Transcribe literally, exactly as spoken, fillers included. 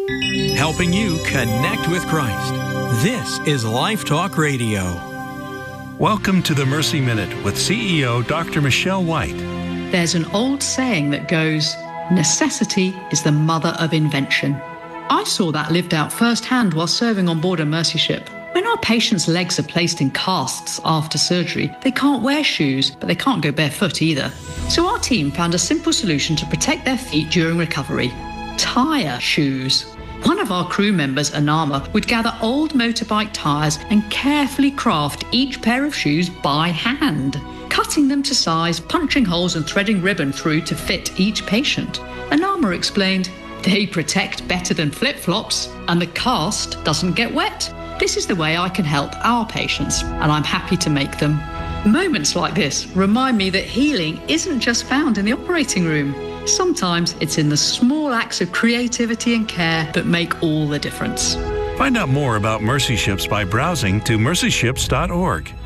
helping you connect with Christ. This is Life Talk Radio. Welcome to the Mercy Minute with C E O Doctor Michelle White. There's an old saying that goes, necessity is the mother of invention. I saw that lived out firsthand while serving on board a Mercy ship. When our patients' legs are placed in casts after surgery, they can't wear shoes, but they can't go barefoot either. So our team found a simple solution to protect their feet during recovery: tire shoes. One of our crew members, Anama, would gather old motorbike tires and carefully craft each pair of shoes by hand, cutting them to size, punching holes and threading ribbon through to fit each patient. Anama explained, they protect better than flip-flops, and the cast doesn't get wet. This is the way I can help our patients, and I'm happy to make them. Moments like this remind me that healing isn't just found in the operating room. Sometimes it's in the small acts of creativity and care that make all the difference. Find out more about Mercy Ships by browsing to mercy ships dot org.